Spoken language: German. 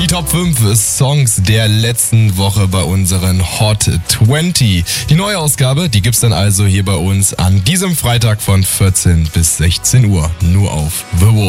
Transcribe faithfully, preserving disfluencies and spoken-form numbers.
Top fünf Songs der letzten Woche bei unseren Hot zwanzig. Die neue Ausgabe, die gibt's dann also hier bei uns an diesem Freitag von vierzehn bis sechzehn Uhr. Nur auf The One.